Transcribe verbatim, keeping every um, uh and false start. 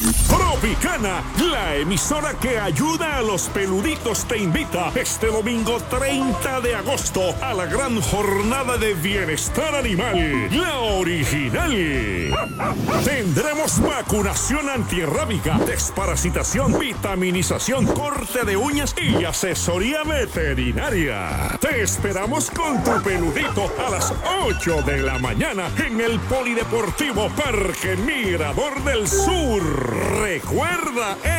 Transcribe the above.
Tropicana, la emisora que ayuda a los peluditos, te invita este domingo treinta de agosto a la gran jornada de bienestar animal, la original. Tendremos vacunación antirrábica, desparasitación, vitaminización, corte de uñas y asesoría veterinaria. Te esperamos con tu peludito a las ocho de la mañana en el Polideportivo Parque Mirador del Sur. Recuerda